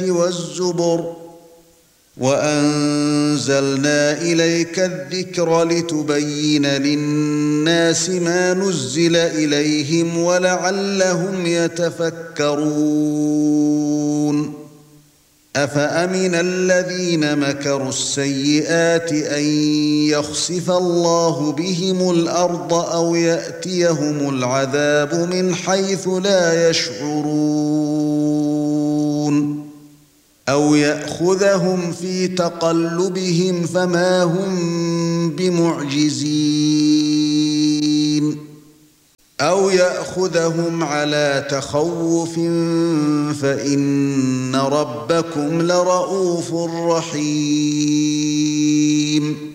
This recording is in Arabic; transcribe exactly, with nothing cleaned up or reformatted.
وَالزُّبُرِ وَأَنزَلْنَا إِلَيْكَ الذِّكْرَ لِتُبَيِّنَ لِلنَّاسِ مَا نُزِّلَ إِلَيْهِمْ وَلَعَلَّهُمْ يَتَفَكَّرُونَ أَفَأَمِنَ الَّذِينَ مَكَرُوا السَّيِّئَاتِ أَن يَخْسِفَ اللَّهُ بِهِمُ الْأَرْضَ أَوْ يَأْتِيَهُمُ الْعَذَابُ مِنْ حَيْثُ لَا يَشْعُرُونَ أَوْ يَأْخُذَهُمْ فِي تَقَلُّبِهِمْ فَمَا هُمْ بِمُعْجِزِينَ أَوْ يَأْخُذَهُمْ عَلَى تَخَوُّفٍ فَإِنَّ رَبَّكُمْ لَرَءُوفٌ رَحِيمٌ